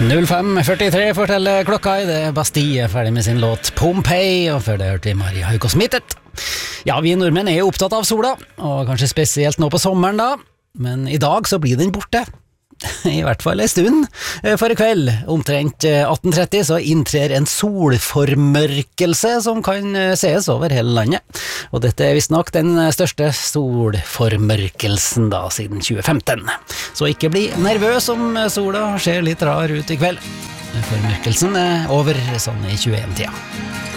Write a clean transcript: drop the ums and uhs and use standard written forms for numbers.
05:43 forteller klokka i det Bastille ferdig med sin låt Pompeii, og før det hørte vi Maria Haukås Mittet. Ja, vi nordmenn er jo opptatt av sola, og kanskje spesielt nå på sommeren da, men i dag så blir den borte. I hvert fall en stund. For i kveld, omtrent 18:30, så inntrer en solformørkelse som kan sees over hele landet. Og dette er visst nok den største solformørkelsen da siden 2015. Så ikke bli nervøs om sola ser litt rar ut i kveld. Formørkelsen er over sånn i 21-tida.